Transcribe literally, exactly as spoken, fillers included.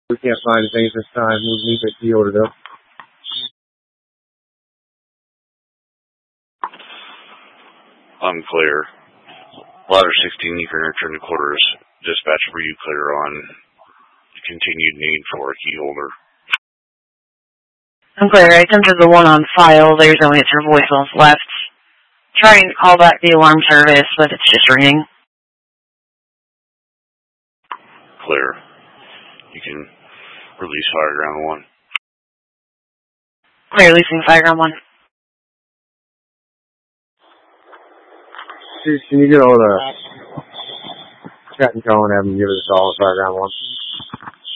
We can't find anything at this time. We'll leave it to you order though. I'm clear. Ladder sixteen, you can return to quarters. Dispatch for you clear on the continued need for a key holder. I'm clear. I come to the one on file. There's only two voicemails left. Trying to call back the alarm service, but it's just ringing. Clear. You can release Fireground one. Clear, releasing Fireground one. Can you get all the chat and call and have them give us a call at Fireground one?